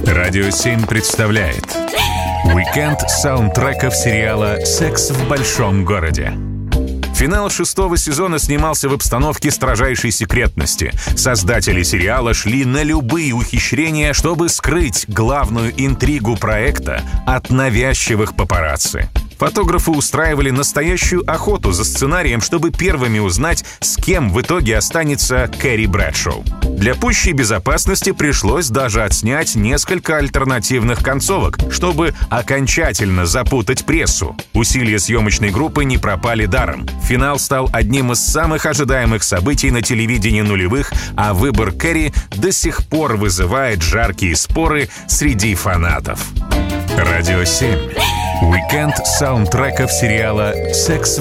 Радио 7 представляет уикенд саундтреков сериала «Секс в большом городе». Финал 6-го сезона снимался в обстановке строжайшей секретности. Создатели сериала шли на любые ухищрения, чтобы скрыть главную интригу проекта от навязчивых папарацци. Фотографы устраивали настоящую охоту за сценарием, чтобы первыми узнать, с кем в итоге останется Кэрри Брэдшоу. Для пущей безопасности пришлось даже отснять несколько альтернативных концовок, чтобы окончательно запутать прессу. Усилия съемочной группы не пропали даром. Финал стал одним из самых ожидаемых событий на телевидении нулевых, а выбор Кэрри до сих пор вызывает жаркие споры среди фанатов. Радио 7. Уикенд саундтреков сериала «Секс